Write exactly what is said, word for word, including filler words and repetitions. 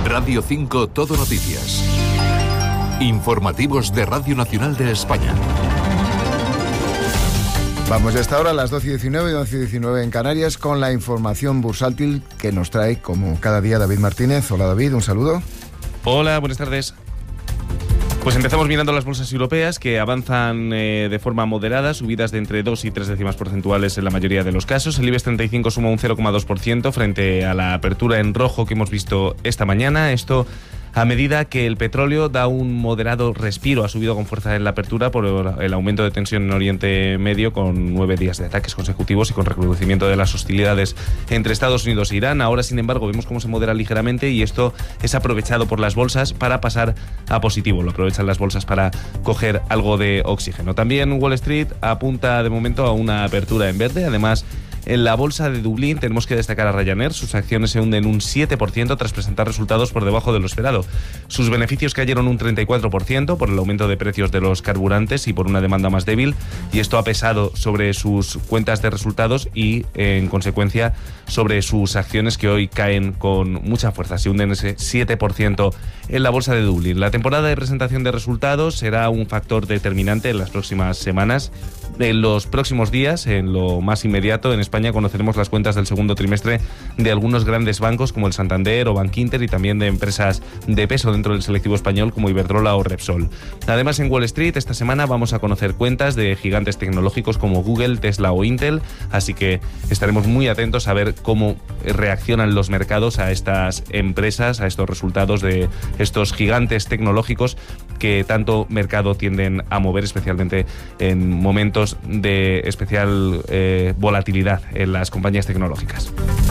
Radio cinco Todo Noticias. Informativos de Radio Nacional de España. Vamos a esta hora a las doce y diecinueve y once y diecinueve en Canarias con la información bursátil que nos trae como cada día David Martínez. Hola David, un saludo. Hola, buenas tardes. Pues empezamos mirando las bolsas europeas que avanzan eh, de forma moderada, subidas de entre dos y tres décimas porcentuales en la mayoría de los casos. El IBEX treinta y cinco suma un cero coma dos por ciento frente a la apertura en rojo que hemos visto esta mañana. Esto a medida que el petróleo da un moderado respiro, ha subido con fuerza en la apertura por el aumento de tensión en Oriente Medio, con nueve días de ataques consecutivos y con recrudecimiento de las hostilidades entre Estados Unidos e Irán. Ahora, sin embargo, vemos cómo se modera ligeramente y esto es aprovechado por las bolsas para pasar a positivo. Lo aprovechan las bolsas para coger algo de oxígeno. También Wall Street apunta de momento a una apertura en verde. Además, en la bolsa de Dublín tenemos que destacar a Ryanair. Sus acciones se hunden un siete por ciento tras presentar resultados por debajo de lo esperado. Sus beneficios cayeron un treinta y cuatro por ciento por el aumento de precios de los carburantes y por una demanda más débil, y esto ha pesado sobre sus cuentas de resultados y, en consecuencia, sobre sus acciones, que hoy caen con mucha fuerza. Se hunden ese siete por ciento en la bolsa de Dublín. La temporada de presentación de resultados será un factor determinante en las próximas semanas. En los próximos días, en lo más inmediato, en España conoceremos las cuentas del segundo trimestre de algunos grandes bancos como el Santander o Bankinter, y también de empresas de peso dentro del selectivo español como Iberdrola o Repsol. Además, en Wall Street esta semana vamos a conocer cuentas de gigantes tecnológicos como Google, Tesla o Intel, así que estaremos muy atentos a ver cómo reaccionan los mercados a estas empresas, a estos resultados de estos gigantes tecnológicos que tanto mercado tienden a mover, especialmente en momentos de especial eh, volatilidad en las compañías tecnológicas.